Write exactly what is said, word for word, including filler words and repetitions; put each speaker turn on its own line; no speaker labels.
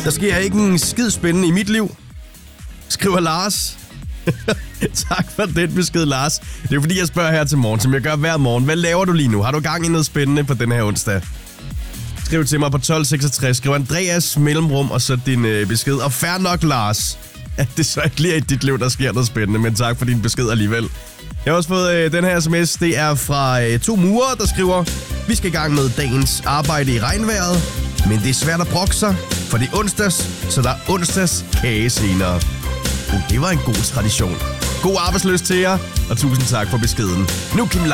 Der sker ikke en skid spændende i mit liv, skriver Lars. Tak for den besked, Lars. Det er jo fordi, jeg spørger her til morgen, som jeg gør hver morgen. Hvad laver du lige nu? Har du gang i noget spændende på den her onsdag? Skriv til mig på tolv seksogtres. Skriv Andreas mellemrum og så din øh, besked. Og fair nok, Lars, at det så ikke lige er i dit liv, der sker noget spændende. Men tak for din besked alligevel. Jeg har også fået øh, den her sms. Det er fra øh, to murer, der skriver: Vi skal i gang med dagens arbejde i regnvejret, men det er svært at brokke sig, for det er onsdags, så der er onsdags kage senere. Uh, det var en god tradition. God arbejdsløs til jer, og tusind tak for beskeden. Nu Kim Larsen.